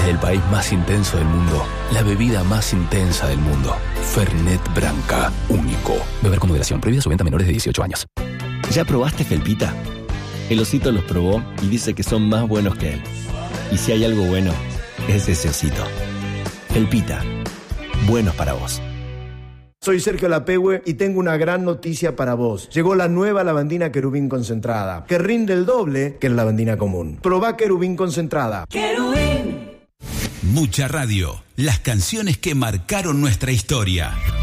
Desde el país más intenso del mundo, la bebida más intensa del mundo. Fernet Branca, único. Beber con moderación, prohibida su venta a menores de 18 años. ¿Ya probaste Felpita? El osito los probó y dice que son más buenos que él. Y si hay algo bueno, es ese osito. Felpita, buenos para vos. Soy Sergio Lapehue y tengo una gran noticia para vos. Llegó la nueva lavandina Querubín concentrada, que rinde el doble que la lavandina común. Probá Querubín concentrada. Querubín. Mucha radio, las canciones que marcaron nuestra historia.